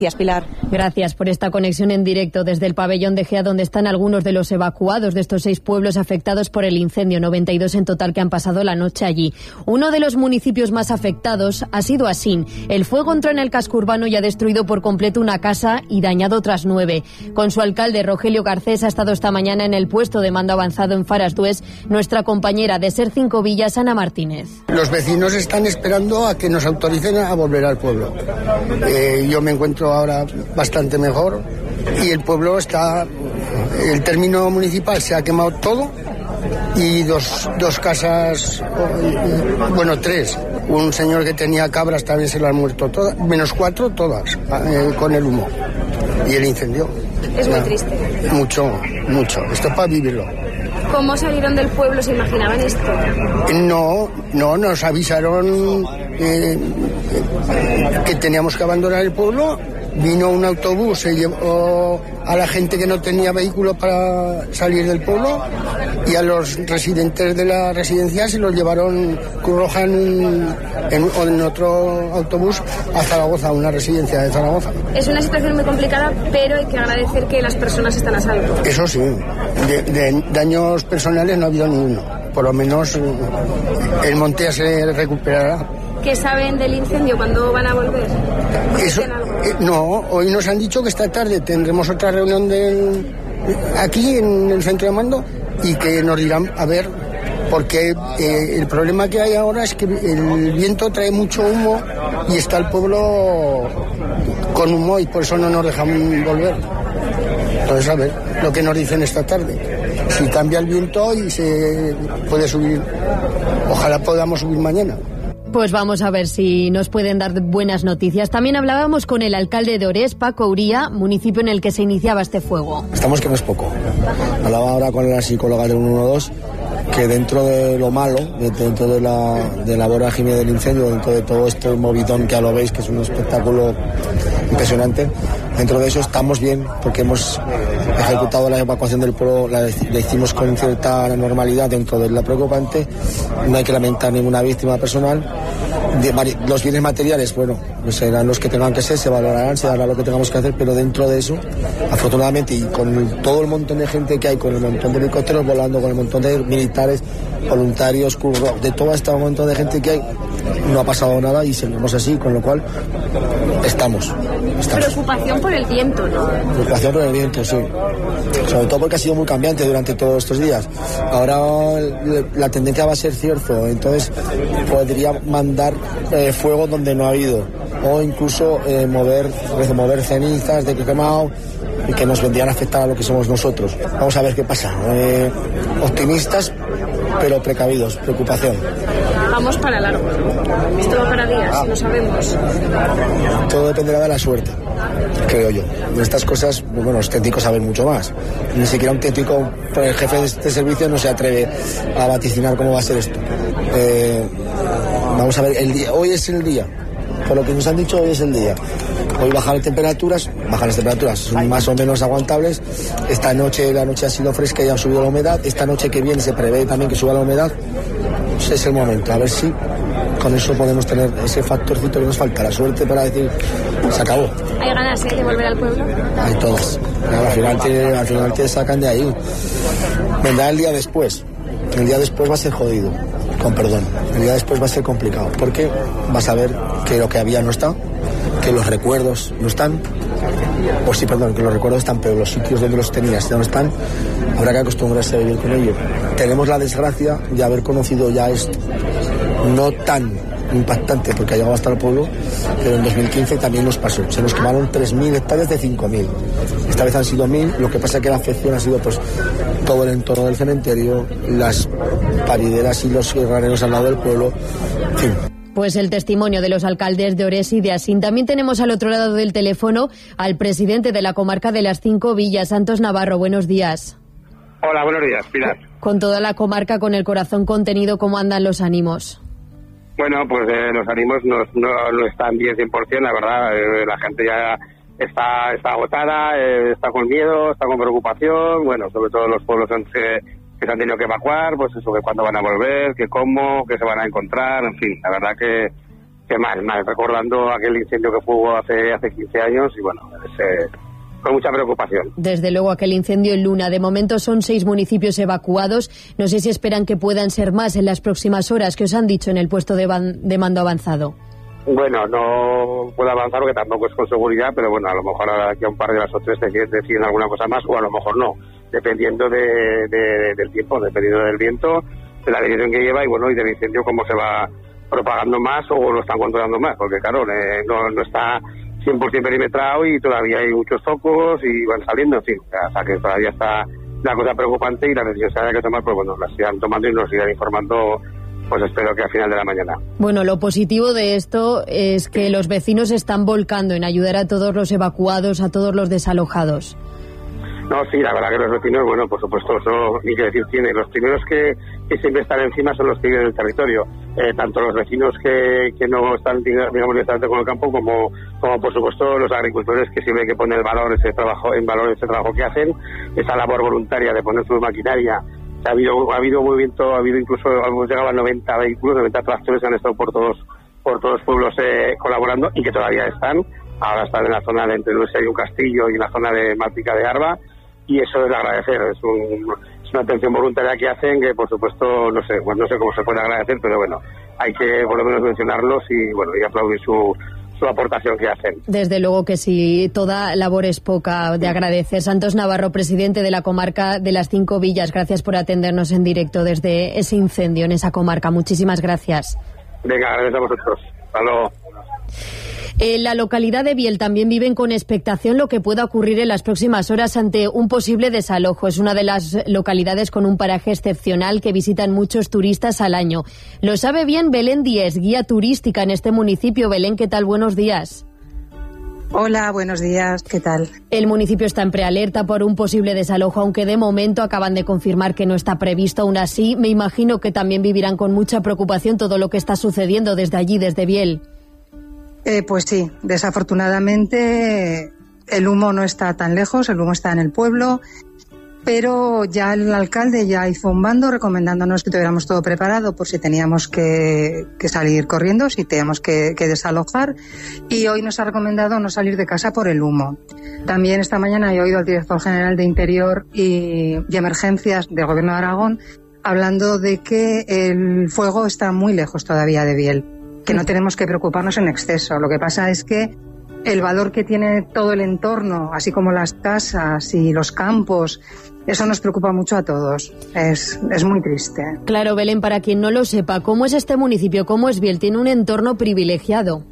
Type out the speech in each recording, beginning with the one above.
Gracias, Pilar. Gracias por esta conexión en directo desde el pabellón de Gea, donde están algunos de los evacuados de estos 6 pueblos afectados por el incendio, 92 en total que han pasado la noche allí. Uno de los municipios más afectados ha sido Asín. El fuego entró en el casco urbano y ha destruido por completo una casa y dañado otras 9. Con su alcalde, Rogelio Garcés, ha estado esta mañana en el puesto de mando avanzado en Farasdués nuestra compañera de Ser 5 Villas, Ana Martínez. Los vecinos están esperando a que nos autoricen a volver al pueblo. Yo me encuentro ahora bastante mejor y el pueblo está, el término municipal se ha quemado todo y dos casas, bueno, 3. Un señor que tenía cabras también se lo han muerto todas, menos 4 todas, con el humo y el incendio. Es muy triste. Mucho. Esto es para vivirlo. ¿Cómo salieron del pueblo? ¿Se imaginaban esto? No, nos avisaron que teníamos que abandonar el pueblo. Vino un autobús, se llevó a la gente que no tenía vehículo para salir del pueblo y a los residentes de la residencia se los llevaron Cruz Roja en otro autobús a Zaragoza, una residencia de Zaragoza. Es una situación muy complicada, pero hay que agradecer que las personas están a salvo. Eso sí, de daños personales no ha habido ninguno. Por lo menos el monte ya se recuperará. ¿Qué saben del incendio? ¿Cuándo van a volver? Eso, no, hoy nos han dicho que esta tarde tendremos otra reunión aquí en el centro de mando y que nos dirán a ver, porque el problema que hay ahora es que el viento trae mucho humo y está el pueblo con humo y por eso no nos dejan volver. Entonces a ver lo que nos dicen esta tarde. Si cambia el viento y se puede subir, ojalá podamos subir mañana. Pues vamos a ver si nos pueden dar buenas noticias. También hablábamos con el alcalde de Orés, Paco Uría, municipio en el que se iniciaba este fuego. Estamos que no es poco. Hablaba ahora con la psicóloga del 112 que dentro de lo malo, dentro de la vorágine del incendio, dentro de todo este movidón que ya lo veis, que es un espectáculo impresionante, dentro de eso estamos bien porque hemos ejecutado la evacuación del pueblo, la hicimos con cierta normalidad dentro de la preocupante, no hay que lamentar ninguna víctima personal. Los bienes materiales, bueno, pues serán los que tengan que ser, se valorarán, se dará lo que tengamos que hacer, pero dentro de eso, afortunadamente, y con todo el montón de gente que hay, con el montón de helicópteros volando, con el montón de militares, voluntarios, de todo este montón de gente que hay, no ha pasado nada y seguimos así, con lo cual estamos. Preocupación por el viento, ¿no? Preocupación por el viento, sí. Sobre todo porque ha sido muy cambiante durante todos estos días. Ahora la tendencia va a ser cierto, entonces podría mandar fuego donde no ha habido, o incluso remover cenizas de que quemado y que nos vendrían a afectar a lo que somos nosotros. Vamos a ver qué pasa. Optimistas, pero precavidos, preocupación. Vamos para largo. Esto va para días, no sabemos. Todo dependerá de la suerte, creo yo. De estas cosas, bueno, los técnicos saben mucho más. Ni siquiera un técnico, el jefe de este servicio no se atreve a vaticinar cómo va a ser esto. Vamos a ver, hoy es el día. Por lo que nos han dicho, hoy es el día. Hoy bajan las temperaturas, son más o menos aguantables. La noche ha sido fresca y ha subido la humedad. Esta noche que viene se prevé también que suba la humedad. Pues es el momento, a ver si con eso podemos tener ese factorcito que nos falta, la suerte para decir, se acabó. ¿Hay ganas de volver al pueblo? Hay todas. Al final te sacan de ahí. Vendrá el día después. El día después va a ser jodido, con perdón. El día después va a ser complicado, porque vas a ver que lo que había no está, que los recuerdos no están, que los recuerdos están, pero los sitios donde los tenías ya no están. Habrá que acostumbrarse a vivir con ello. Tenemos la desgracia de haber conocido ya esto, no tan impactante porque ha llegado hasta el pueblo, pero en 2015 también nos pasó. Se nos quemaron 3.000 hectáreas de 5.000. Esta vez han sido 1.000, lo que pasa es que la afección ha sido pues todo el entorno del cementerio, las parideras y los graneros al lado del pueblo, en fin. Pues el testimonio de los alcaldes de Orés y de Asín. También tenemos al otro lado del teléfono al presidente de la comarca de las 5 Villas, Santos Navarro. Buenos días. Hola, buenos días, Pilar. Con toda la comarca con el corazón contenido, ¿cómo andan los ánimos? Bueno, pues los ánimos no están bien 100%, la verdad. La gente ya está agotada, está con miedo, está con preocupación. Bueno, sobre todo los pueblos que se han tenido que evacuar, pues eso, que cuándo van a volver, que cómo, que se van a encontrar, en fin. La verdad que que mal, recordando aquel incendio que hubo hace 15 años y bueno, con mucha preocupación. Desde luego aquel incendio en Luna. De momento son 6 municipios evacuados. No sé si esperan que puedan ser más en las próximas horas. ¿Qué os han dicho en el puesto de mando avanzado? Bueno, no puedo avanzar porque tampoco es con seguridad, pero bueno, a lo mejor aquí a un par de las o 3 deciden alguna cosa más o a lo mejor no, dependiendo del tiempo, dependiendo del viento, de la dirección que lleva y bueno, y del incendio cómo se va propagando más o lo están controlando más, porque claro, no está 100% perimetrado y todavía hay muchos focos y van saliendo, en fin, o sea que todavía está la cosa preocupante y la decisión que hay que tomar, pues bueno, la sigan tomando y nos irán informando, pues espero que al final de la mañana. Bueno, lo positivo de esto es que los vecinos se están volcando en ayudar a todos los evacuados, a todos los desalojados. No, sí, la verdad que los vecinos, bueno, por supuesto, eso ni que decir tiene. Los primeros que siempre están encima son los que viven en el territorio. Tanto los vecinos que no están, digamos, directamente con el campo, como por supuesto los agricultores que siempre hay que poner ese trabajo que hacen, esa labor voluntaria de poner su maquinaria. O sea, ha habido movimiento, ha habido incluso, hemos llegado a 90 vehículos, 90 tractores que han estado por todos los pueblos colaborando y que todavía están. Ahora están en la zona de entre Luis y un Castillo y en la zona de Mática de Arba. Y eso es de agradecer, es una atención voluntaria que hacen que por supuesto no sé cómo se puede agradecer, pero bueno, hay que por lo menos mencionarlos y bueno, y aplaudir su aportación que hacen. Desde luego que sí, toda labor es poca de agradecer. Santos Navarro, presidente de la comarca de las 5 Villas, gracias por atendernos en directo desde ese incendio en esa comarca. Muchísimas gracias. Venga, gracias a vosotros. Hasta luego. En la localidad de Biel también viven con expectación lo que pueda ocurrir en las próximas horas ante un posible desalojo. Es una de las localidades con un paraje excepcional que visitan muchos turistas al año. Lo sabe bien Belén Díez, guía turística en este municipio. Belén, ¿qué tal? Buenos días. Hola, buenos días, ¿qué tal? El municipio está en prealerta por un posible desalojo, aunque de momento acaban de confirmar que no está previsto. Aún así, me imagino que también vivirán con mucha preocupación todo lo que está sucediendo desde allí, desde Biel. Pues sí, desafortunadamente el humo no está tan lejos, el humo está en el pueblo, pero ya el alcalde ya hizo un bando recomendándonos que tuviéramos todo preparado por si teníamos que salir corriendo, si teníamos que desalojar, y hoy nos ha recomendado no salir de casa por el humo. También esta mañana he oído al director general de Interior y Emergencias del Gobierno de Aragón hablando de que el fuego está muy lejos todavía de Biel, que no tenemos que preocuparnos en exceso. Lo que pasa es que el valor que tiene todo el entorno, así como las casas y los campos, eso nos preocupa mucho a todos. Es muy triste. Claro, Belén, para quien no lo sepa, ¿cómo es este municipio? ¿Cómo es Biel? Tiene un entorno privilegiado.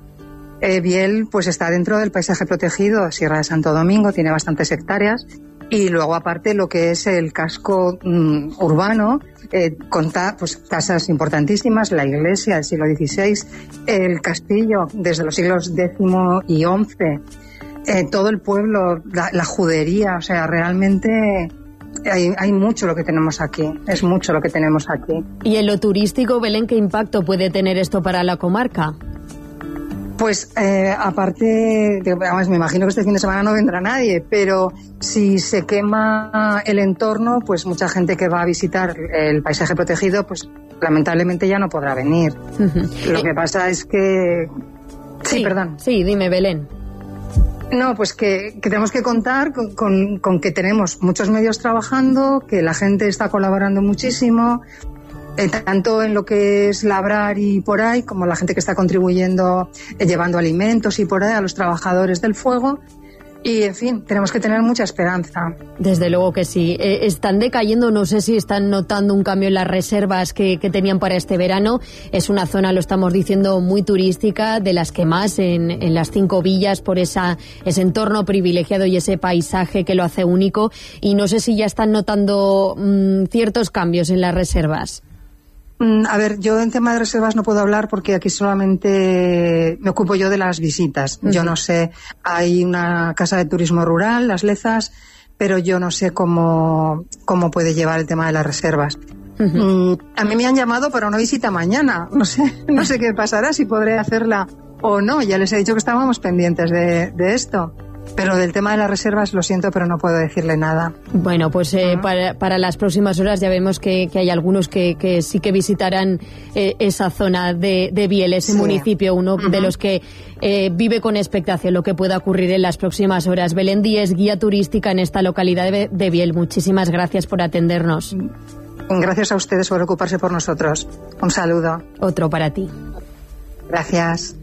Biel pues está dentro del paisaje protegido, Sierra de Santo Domingo, tiene bastantes hectáreas. Y luego, aparte, lo que es el casco urbano, con casas importantísimas, la iglesia del siglo XVI, el castillo desde los siglos X y XI, todo el pueblo, la judería, o sea, realmente hay mucho lo que tenemos aquí, es mucho lo que tenemos aquí. ¿Y en lo turístico, Belén, qué impacto puede tener esto para la comarca? Pues aparte, me imagino que este fin de semana no vendrá nadie, pero si se quema el entorno, pues mucha gente que va a visitar el paisaje protegido, pues lamentablemente ya no podrá venir. Lo que pasa es que... Sí, perdón. Sí, dime, Belén. No, pues que tenemos que contar con que tenemos muchos medios trabajando, que la gente está colaborando muchísimo, tanto en lo que es labrar y por ahí, como la gente que está contribuyendo, llevando alimentos y por ahí a los trabajadores del fuego. Y, en fin, tenemos que tener mucha esperanza. Desde luego que sí. Están decayendo, no sé si están notando un cambio en las reservas que tenían para este verano. Es una zona, lo estamos diciendo, muy turística, de las que más en las 5 villas, por ese entorno privilegiado y ese paisaje que lo hace único. Y no sé si ya están notando ciertos cambios en las reservas. A ver, yo en tema de reservas no puedo hablar porque aquí solamente me ocupo yo de las visitas. Yo no sé, hay una casa de turismo rural, Las Lezas, pero yo no sé cómo puede llevar el tema de las reservas. A mí me han llamado para una visita mañana. No sé qué pasará, si podré hacerla o no. Ya les he dicho que estábamos pendientes de esto. Pero del tema de las reservas, lo siento, pero no puedo decirle nada. Bueno, pues para las próximas horas ya vemos que hay algunos que sí que visitarán esa zona de Biel, ese municipio, uno de los que vive con expectación lo que pueda ocurrir en las próximas horas. Belén Díez, guía turística en esta localidad de Biel. Muchísimas gracias por atendernos. Gracias a ustedes por ocuparse por nosotros. Un saludo. Otro para ti. Gracias.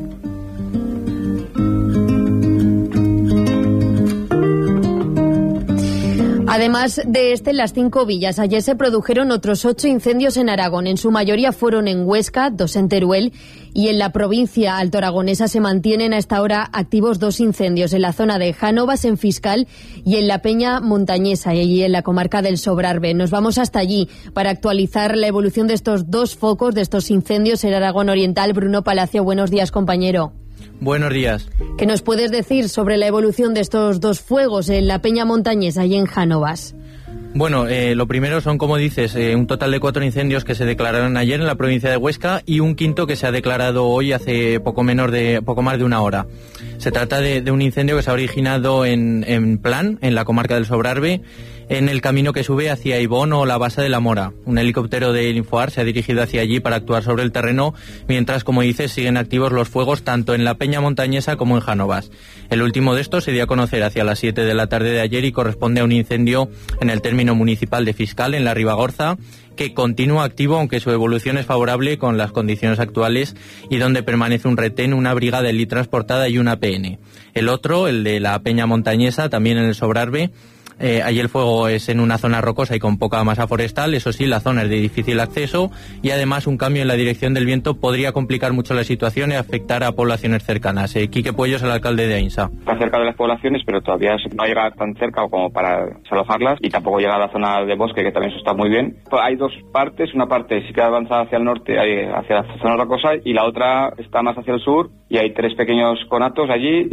Además de en las 5 villas, ayer se produjeron otros 8 incendios en Aragón. En su mayoría fueron en Huesca, 2 en Teruel, y en la provincia altoaragonesa se mantienen a esta hora activos 2 incendios en la zona de Jánovas, en Fiscal, y en la Peña Montañesa, y allí en la comarca del Sobrarbe. Nos vamos hasta allí para actualizar la evolución de estos 2 focos, de estos incendios en Aragón Oriental. Bruno Palacio, buenos días, compañero. Buenos días. ¿Qué nos puedes decir sobre la evolución de estos 2 fuegos en la Peña Montañesa y en Jánovas? Bueno, lo primero son, como dices, un total de 4 incendios que se declararon ayer en la provincia de Huesca y un quinto que se ha declarado hoy hace poco más de una hora. Se trata de un incendio que se ha originado en Plan, en la comarca del Sobrarbe, en el camino que sube hacia Ibón o la Basa de la Mora. Un helicóptero del Infoar se ha dirigido hacia allí para actuar sobre el terreno, mientras, como dices, siguen activos los fuegos tanto en la Peña Montañesa como en Jánovas. El último de estos se dio a conocer hacia las 7 de la tarde de ayer y corresponde a un incendio en el término municipal de Fiscal, en la Ribagorza, que continúa activo, aunque su evolución es favorable con las condiciones actuales, y donde permanece un retén, una brigada Eli transportada y una PN. El otro, el de la Peña Montañesa, también en el Sobrarbe, allí el fuego es en una zona rocosa y con poca masa forestal, eso sí, la zona es de difícil acceso y además un cambio en la dirección del viento podría complicar mucho la situación y afectar a poblaciones cercanas. Quique Puello es el alcalde de Ainsa. Está cerca de las poblaciones, pero todavía no llega tan cerca como para desalojarlas y tampoco llega a la zona de bosque, que también eso está muy bien. Hay 2 partes, una parte sí que avanza hacia el norte, hacia la zona rocosa, y la otra está más hacia el sur y hay 3 pequeños conatos allí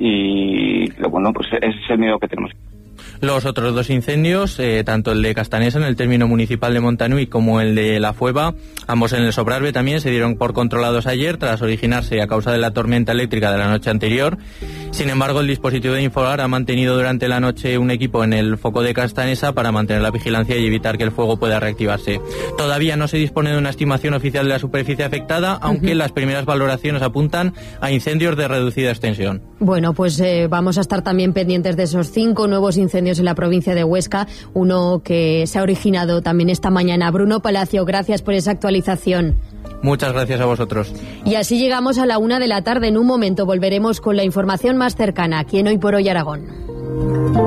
y bueno, pues ese es el miedo que tenemos. Los otros 2 incendios, tanto el de Castanesa en el término municipal de Montanui como el de La Fueva, ambos en el Sobrarbe también, se dieron por controlados ayer tras originarse a causa de la tormenta eléctrica de la noche anterior. Sin embargo, el dispositivo de Infoar ha mantenido durante la noche un equipo en el foco de Castanesa para mantener la vigilancia y evitar que el fuego pueda reactivarse. Todavía no se dispone de una estimación oficial de la superficie afectada, aunque las primeras valoraciones apuntan a incendios de reducida extensión. Bueno, pues vamos a estar también pendientes de esos 5 nuevos incendios en la provincia de Huesca, uno que se ha originado también esta mañana. Bruno Palacio, gracias por esa actualización. Muchas gracias a vosotros. Y así llegamos a la 1 de la tarde. En un momento volveremos con la información más cercana aquí en Hoy por Hoy Aragón.